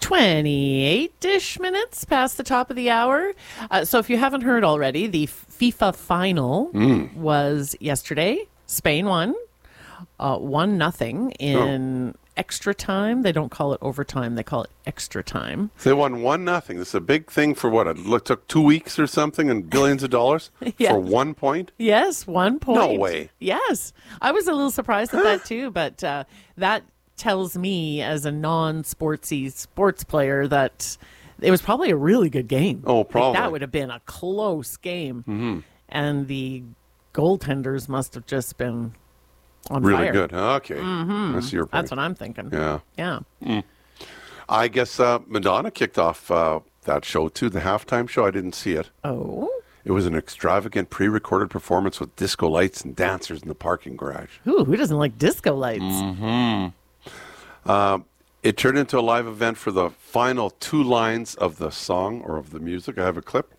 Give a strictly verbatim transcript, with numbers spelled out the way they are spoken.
twenty-eight-ish minutes past the top of the hour. Uh, so if you haven't heard already, the FIFA final Mm. was yesterday. Spain won. Uh, one nothing in oh. extra time. They don't call it overtime. They call it extra time. They won one nothing. This is a big thing for what? It took two weeks or something and billions of dollars yes. for one point? Yes, one point. No way. Yes. I was a little surprised at that too, but uh, that tells me as a non-sportsy sports player that it was probably a really good game. Oh, probably. Like, that would have been a close game. Mm-hmm. And the goaltenders must have just been on really fire. good. Okay. Mm-hmm. That's your point. That's what I'm thinking. Yeah. Yeah. Mm. I guess uh, Madonna kicked off uh, that show, too, the halftime show. I didn't see it. Oh? It was an extravagant pre-recorded performance with disco lights and dancers in the parking garage. Ooh, who doesn't like disco lights? Mm-hmm. Uh, it turned into a live event for the final two lines of the song or of the music. I have a clip.